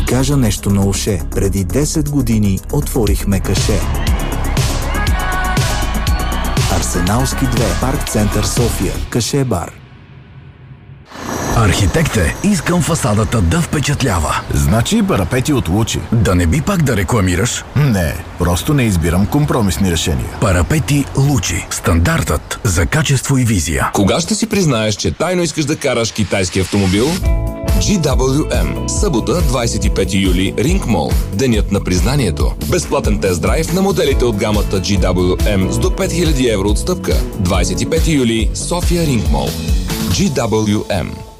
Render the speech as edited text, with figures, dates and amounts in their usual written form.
ти кажа нещо на уше. Преди 10 години отворихме каше. Арсеналски 2, Парк център София, каше бар. Архитект е, искам фасадата да впечатлява. Значи парапети от Лучи. Да не би пак да рекламираш? Не, просто не избирам компромисни решения. Парапети Лучи. Стандартът за качество и визия. Кога ще си признаеш, че тайно искаш да караш китайски автомобил? GWM. Събота, 25 юли, Ринг Мол. Денят на признанието. Безплатен тест-драйв на моделите от гамата GWM с до 5000 евро отстъпка. 25 юли, София Ринг Мол. GWM.